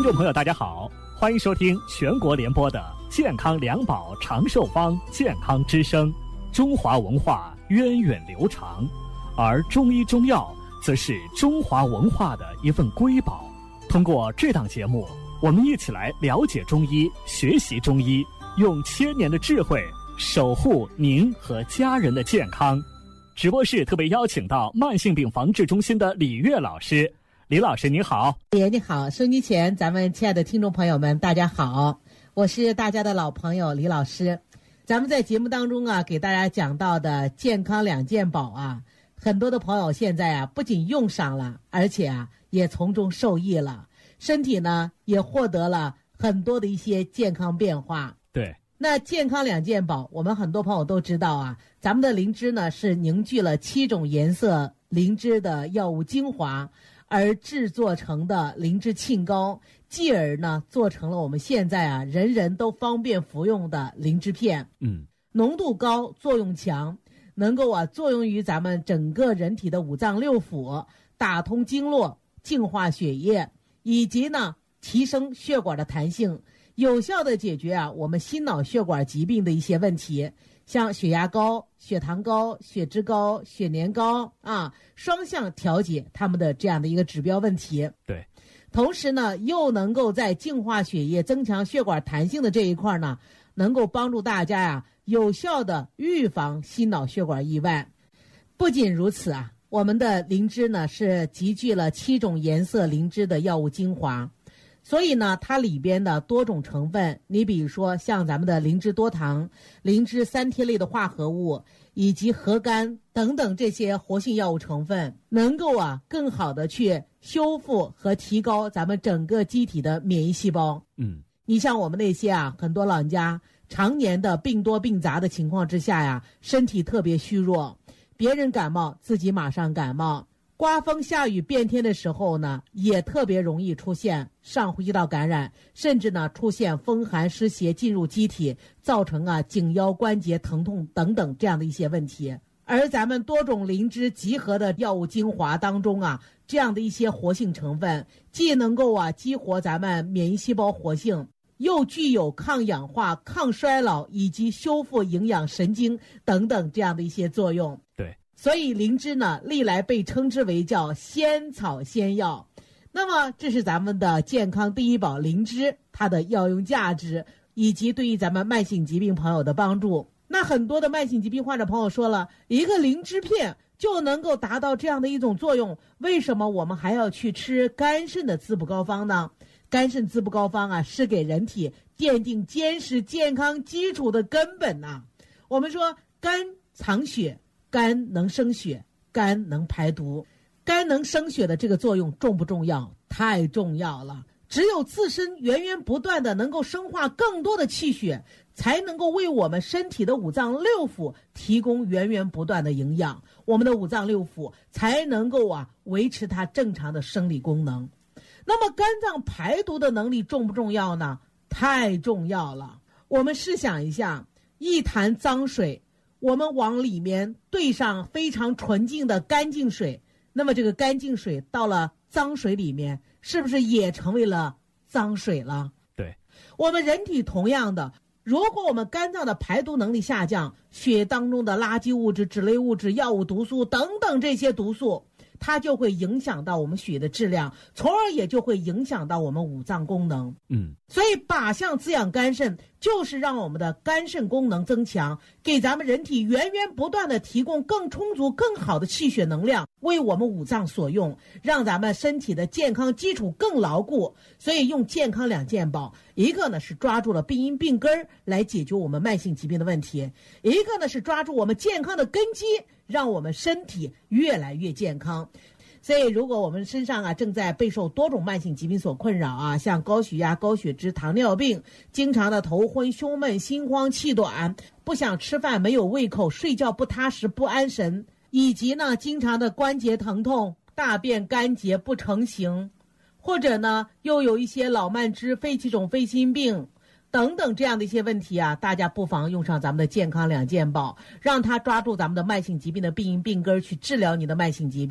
众朋友大家好，欢迎收听全国联播的健康良保长寿方健康之声。中华文化源远流长，而中医中药则是中华文化的一份瑰宝。通过这档节目，我们一起来了解中医，学习中医，用千年的智慧守护您和家人的健康。直播室特别邀请到慢性病防治中心的李悦老师。李老师你好。 你好，收音机前咱们亲爱的听众朋友们大家好，我是大家的老朋友李老师。咱们在节目当中啊，给大家讲到的健康两件宝啊，很多的朋友现在啊不仅用上了，而且啊也从中受益了，身体呢也获得了很多的一些健康变化。 对， 那健康两件宝，我们很多朋友都知道啊，咱们的灵芝呢是凝聚了7种颜色灵芝的药物精华而制作成的灵芝沁膏，继而呢做成了我们现在啊人人都方便服用的灵芝片。浓度高，作用强，能够啊作用于咱们整个人体的五脏六腑，打通经络，净化血液，以及呢提升血管的弹性，有效的解决啊我们心脑血管疾病的一些问题，像血压高、血糖高、血脂高、血粘高啊，双向调节他们的这样的一个指标问题。 对， 同时呢又能够在净化血液、增强血管弹性的这一块呢，能够帮助大家呀有效的预防心脑血管意外。不仅如此啊，我们的灵芝呢是集聚了7种颜色灵芝的药物精华，所以呢它里边的多种成分，你比如说像咱们的灵芝多糖、灵芝3萜类的化合物以及核苷等等这些活性药物成分，能够啊更好的去修复和提高咱们整个机体的免疫细胞。你像我们那些啊很多老人家常年的病多病杂的情况之下呀，身体特别虚弱，别人感冒自己马上感冒，刮风下雨变天的时候呢也特别容易出现上呼吸道感染，甚至呢出现风寒湿邪进入机体，造成啊颈腰关节疼痛等等这样的一些问题。而咱们多种灵芝集合的药物精华当中啊，这样的一些活性成分既能够啊激活咱们免疫细胞活性，又具有抗氧化、抗衰老以及修复营养神经等等这样的一些作用。 对， 所以灵芝呢历来被称之为叫仙草仙药。那么这是咱们的健康第一宝灵芝，它的药用价值以及对于咱们慢性疾病朋友的帮助。那很多的慢性疾病患者朋友说了，一个灵芝片就能够达到这样的一种作用，为什么我们还要去吃肝肾的滋补膏方呢？肝肾滋补膏方啊是给人体奠定坚实健康基础的根本呐。我们说肝藏血，肝能生血，肝能排毒，肝能生血的这个作用重不重要？太重要了。只有自身源源不断的能够生化更多的气血，才能够为我们身体的五脏六腑提供源源不断的营养，我们的五脏六腑才能够啊维持它正常的生理功能。那么肝脏排毒的能力重不重要呢？太重要了。我们试想一下，一潭脏水，我们往里面兑上非常纯净的干净水，那么这个干净水到了脏水里面，是不是也成为了脏水了？ 对， 我们人体同样的，如果我们肝脏的排毒能力下降，血当中的垃圾物质、脂类物质、药物毒素等等这些毒素，它就会影响到我们血的质量，从而也就会影响到我们五脏功能。所以靶向滋养肝肾，就是让我们的肝肾功能增强，给咱们人体源源不断的提供更充足更好的气血能量，为我们五脏所用，让咱们身体的健康基础更牢固。所以用健康两件宝，一个呢是抓住了病因病根来解决我们慢性疾病的问题，一个呢是抓住我们健康的根基，让我们身体越来越健康。所以如果我们身上啊正在备受多种慢性疾病所困扰啊，像高血压、高血脂、糖尿病，经常的头昏、胸闷、心慌、气短，不想吃饭、没有胃口、睡觉不踏实、不安神，以及呢经常的关节疼痛、大便干结不成形，或者呢又有一些老慢支、肺气肿、肺心病等等这样的一些问题啊，大家不妨用上咱们的健康两件宝，让它抓住咱们的慢性疾病的病因病根，去治疗你的慢性疾病。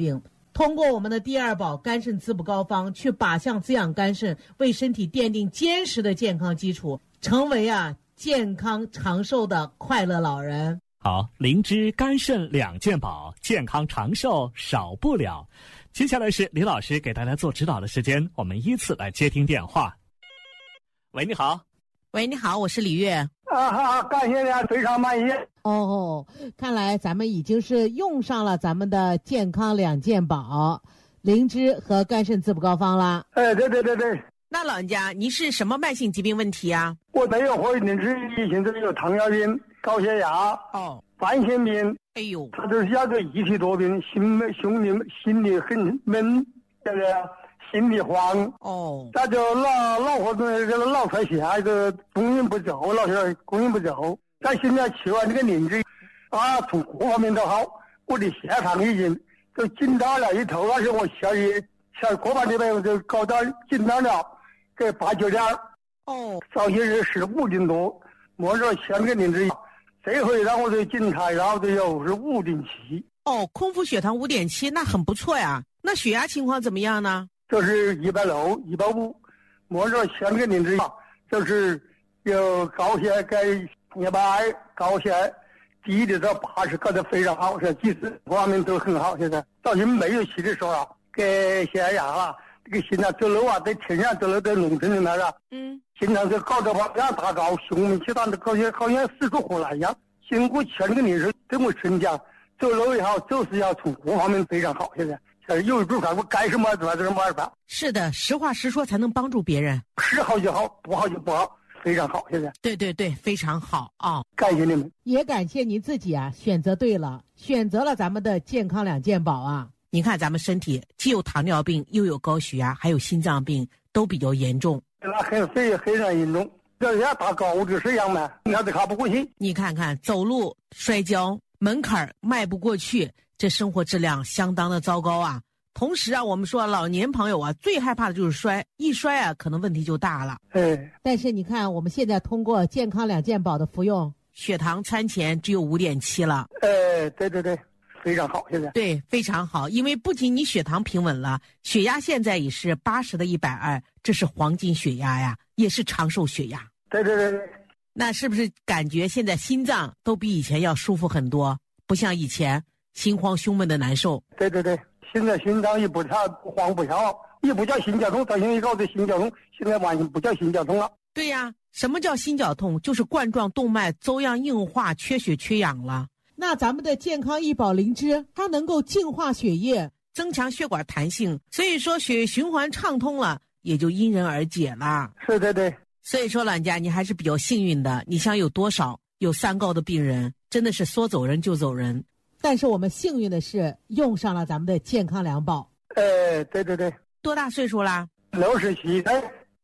通过我们的第二宝肝肾滋补膏方，去靶向滋养肝肾，为身体奠定坚实的健康基础，成为健康长寿的快乐老人。 好，灵芝肝肾两件宝，健康长寿少不了。接下来是李老师给大家做指导的时间，我们依次来接听电话。喂，你好。 喂，你好，我是李月。 感谢您，非常满意。 看来咱们已经是用上了咱们的健康两件宝，灵芝和肝肾滋补膏方了。 对。 那老人家，您是什么慢性疾病问题啊？ 我没有活灵芝，以前有糖尿病、高血压、冠心病。 哎呦， 他就是那个一体多病，心里很闷，这个心里慌。他就老活动老出血，这个供应不足，老是供应不足。但现在吃完这个灵芝，从各方面都好，我的血糖已经就紧张了一头，而且我下个半礼拜我就搞到紧张了，给8、9点。早些日15斤多，摸着前个灵芝，这回让我的检查，然后就有是5.7。 空腹血糖5.7，那很不错呀。那血压情况怎么样呢？ 就是160、150，摸着前个灵芝，就是有高血钙120，高血低的到80，搞得非常好，是技术方面都很好。现在到现在没有气的时候给血压这个心脏走路在天上走路，在农村里面经常是搞得往上打高，胸闷气短的，好像死出活来一样。经过前个灵芝对我身讲，走路也好，走势也好，从各方面非常好。现在有一种我该什么做什么办。 是的，实话实说才能帮助别人。 是好就好，不好就不好，非常好。现在对，非常好感谢你们， 也感谢您自己选择对了，选择了咱们的健康两件宝您看咱们身体既有糖尿病，又有高血压，还有心脏病，都比较严重。 那很严重，这人家打高的是样嘛，那都看不过去。 你看看走路摔跤，门槛迈不过去，这生活质量相当的糟糕同时我们说老年朋友最害怕的就是摔，一摔可能问题就大了。但是你看我们现在通过健康两件宝的服用，血糖餐前只有5.7了。 对，非常好。现在对，非常好，因为不仅你血糖平稳了，血压现在也是80的120，这是黄金血压呀，也是长寿血压。 对。 那是不是感觉现在心脏都比以前要舒服很多，不像以前心慌胸闷的难受？ 对，现在心脏也不跳，不慌不跳，也不叫心绞痛，到现在搞的心绞痛，现在完全不叫心绞痛了。 对呀，什么叫心绞痛？就是冠状动脉粥样硬化，缺血缺氧了。那咱们的健康一宝灵芝，它能够净化血液，增强血管弹性，所以说血液循环畅通了，也就因人而解了。 是，对。 所以说老人家你还是比较幸运的，你想有多少有三高的病人，真的是说走人就走人。但是我们幸运的是用上了咱们的健康两宝。 对。 多大岁数啦 ？67岁。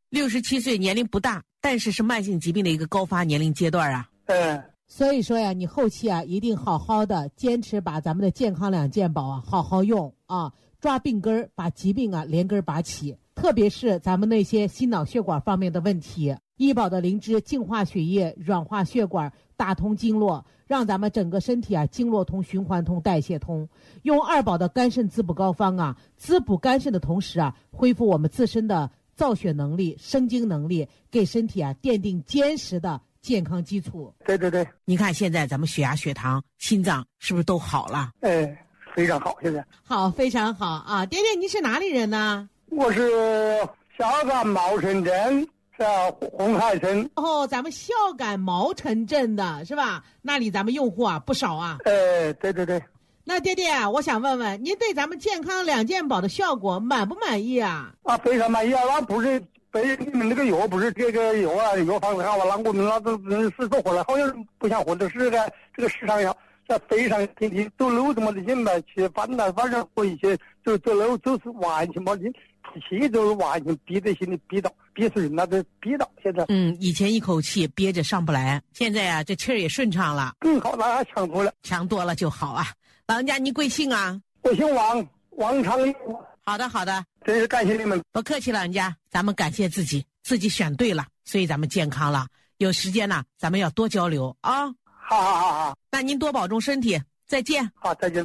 67岁，年龄不大，但是是慢性疾病的一个高发年龄阶段所以说你后期一定好好的坚持把咱们的健康两件宝好好用抓病根，把疾病连根拔起。特别是咱们那些心脑血管方面的问题，医保的灵芝净化血液，软化血管，打通经络，让咱们整个身体经络通，循环通，代谢通。用二宝的肝肾滋补膏方滋补肝肾的同时恢复我们自身的造血能力、生精能力，给身体奠定坚实的健康基础。 对。 你看现在咱们血压、血糖、心脏是不是都好了？ 非常好。现在好，非常好爹爹，您是哪里人呢？ 我是孝感毛城镇红海村。 咱们孝感毛城镇的是吧？那里咱们用户不少对。 那爹爹我想问问您对咱们健康两件宝的效果满不满意非常满意那不是被你们那个药，不是这个药药方子好那我们那都是做回来，好像不像或者是这个市场药，非常天天走路怎么的进来吃饭反正我以前走路就是完全没劲，气都完全憋在心里憋到憋死人了，都憋到现在。 以前一口气憋着上不来，现在这气儿也顺畅了， 更好，那强多了就好老人家您贵姓我姓王长义。 好的， 真是感谢你们。 不客气，老人家，咱们感谢自己选对了，所以咱们健康了。有时间呢咱们要多交流好。 那您多保重身体，再见。 好，再见。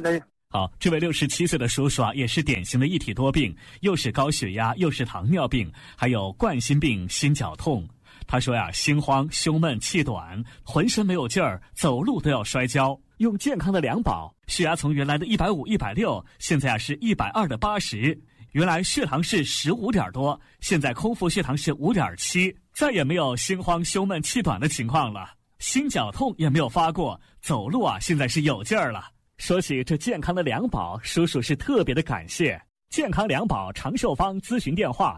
好，这位67岁的叔叔啊，也是典型的一体多病，又是高血压，又是糖尿病，还有冠心病、心绞痛。他说呀，心慌、胸闷、气短，浑身没有劲儿，走路都要摔跤。用健康的两宝，血压从原来的150、160，现在是120的80。原来血糖是15点多，现在空腹血糖是5.7，再也没有心慌、胸闷、气短的情况了，心绞痛也没有发过，走路啊现在是有劲儿了。说起这健康的两宝，叔叔是特别的感谢。健康两宝长寿方咨询电话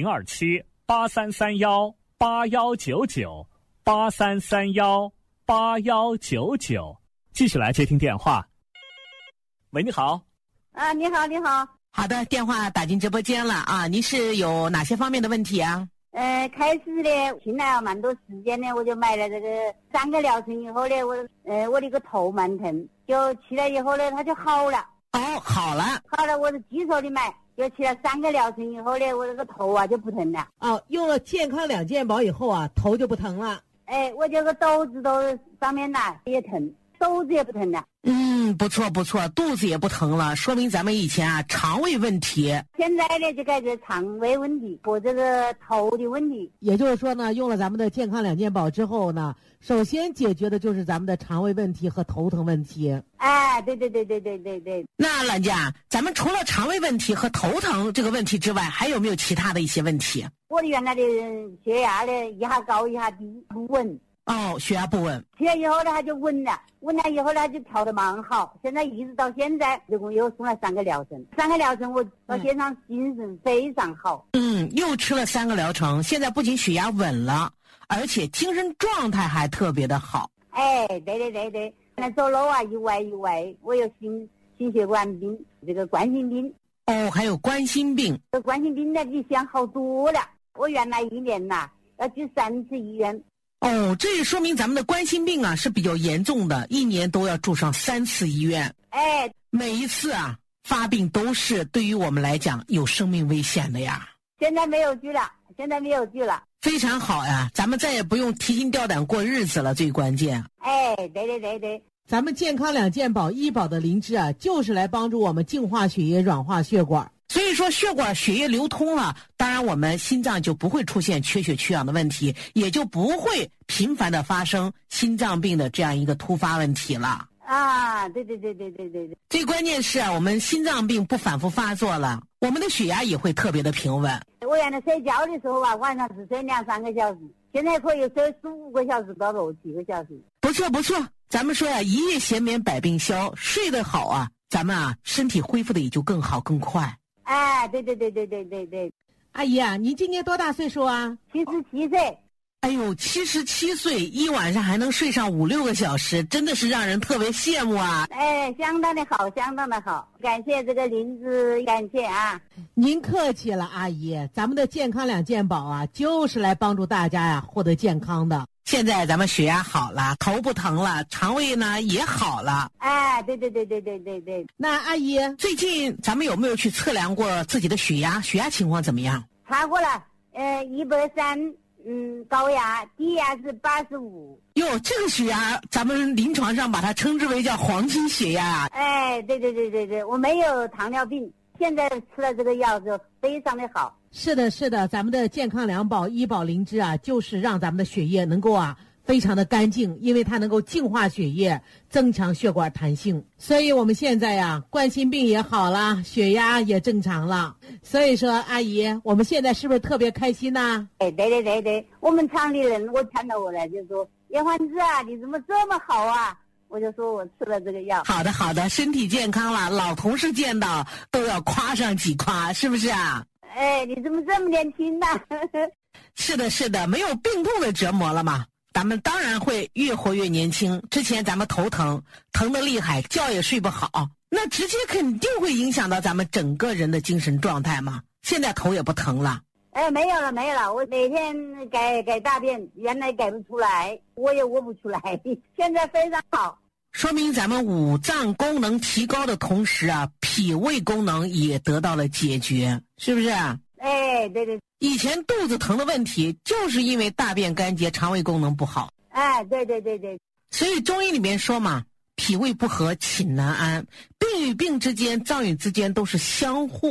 ：027-8331-8199，8331-8199。继续来接听电话。喂，你好。 啊，你好，你好。 好的，电话打进直播间了啊！您是有哪些方面的问题啊？ 开始呢，听了蛮多时间呢，我就买了这个3个疗程以后呢，我的个头蛮疼，就吃了以后呢，它就好了。 哦，好了， 我是记错的买，就吃了3个疗程以后呢，我这个头啊就不疼了。 哦，用了健康2件宝以后啊，头就不疼了。 我这个肚子都上面呐也疼，肚子也不疼了。 不错不错，肚子也不疼了，说明咱们以前啊肠胃问题。 现在呢就改成肠胃问题和这个头的问题。 也就是说呢，用了咱们的健康2件宝之后呢，首先解决的就是咱们的肠胃问题和头疼问题。 哎，对。 那兰家，咱们除了肠胃问题和头疼这个问题之外，还有没有其他的一些问题？ 我的原来的血压呢，一下高一下低，不稳。 哦，血压不稳。 吃了以后呢，它就稳了以后呢，它就调得蛮好。现在一直到现在，总共又送了3个疗程。3个疗程我到现在精神非常好。 又吃了3个疗程，现在不仅血压稳了，而且精神状态还特别的好。 哎，对。那走路啊，一歪，我有心血管病，这个冠心病。 哦，还有冠心病。 这冠心病呢，比现在好多了。我原来1年呐要去3次医院。 哦，这也说明咱们的冠心病啊是比较严重的，1年都要住上3次医院。 哎， 每一次啊发病都是对于我们来讲有生命危险的呀。 现在没有救了。 非常好呀，咱们再也不用提心吊胆过日子了，最关键。 哎，对。 咱们健康2件宝医保的灵芝啊，就是来帮助我们净化血液、软化血管。所以说血管血液流通了，当然我们心脏就不会出现缺血缺氧的问题，也就不会频繁的发生心脏病的这样一个突发问题了。 啊，对。 最关键是啊，我们心脏病不反复发作了，我们的血压也会特别的平稳。 我原来睡觉的时候啊，晚上只睡2-3个小时，现在可以睡4-5个小时到6-7个小时。 不错，咱们说呀，一夜闲眠百病消，睡得好啊，咱们啊身体恢复的也就更好更快。 哎，对。 阿姨啊，您今年多大岁数啊 ？77岁。 哎呦，77岁一晚上还能睡上5-6个小时，真的是让人特别羡慕啊！ 哎，相当的好，感谢这个灵芝，感谢啊！ 您客气了，阿姨，咱们的健康2件宝啊，就是来帮助大家呀获得健康的。现在咱们血压好了，头不疼了，肠胃呢也好了。 哎，对。 那阿姨，最近咱们有没有去测量过自己的血压？血压情况怎么样？ 查过了，130。高压，低压是85。 哟，这个血压，咱们临床上把它称之为叫黄金血压啊。 哎，对，我没有糖尿病，现在吃了这个药就非常的好。是的， 咱们的健康2宝医保灵芝啊，就是让咱们的血液能够啊非常的干净，因为它能够净化血液，增强血管弹性。所以我们现在呀，冠心病也好了，血压也正常了。所以说，阿姨，我们现在是不是特别开心呢？ 哎，对，我们厂里人我看到我了，就说叶欢子啊，你怎么这么好啊？我就说我吃了这个药。 好的，身体健康了，老同事见到都要夸上几夸，是不是啊？ 哎，你怎么这么年轻呢？ 是的，没有病痛的折磨了嘛。咱们当然会越活越年轻。之前咱们头疼得厉害，觉也睡不好，那直接肯定会影响到咱们整个人的精神状态嘛。现在头也不疼了。 哎，没有了，我每天改大便，原来改不出来，我也屙不出来，现在非常好。 说明咱们五脏功能提高的同时啊，脾胃功能也得到了解决，是不是啊？ 哎，对。 以前肚子疼的问题，就是因为大便干结，肠胃功能不好。 哎，对。 所以中医里面说嘛，脾脾胃不和，寝难安。病与病之间，脏与之间都是相互